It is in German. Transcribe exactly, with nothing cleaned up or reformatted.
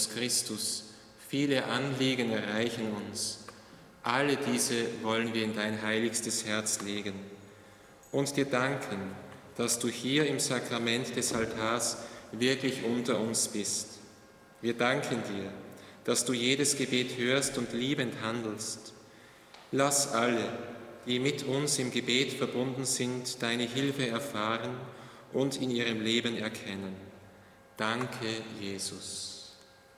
Jesus Christus. Viele Anliegen erreichen uns. Alle diese wollen wir in dein heiligstes Herz legen und dir danken, dass du hier im Sakrament des Altars wirklich unter uns bist. Wir danken dir, dass du jedes Gebet hörst und liebend handelst. Lass alle, die mit uns im Gebet verbunden sind, deine Hilfe erfahren und in ihrem Leben erkennen. Danke, Jesus.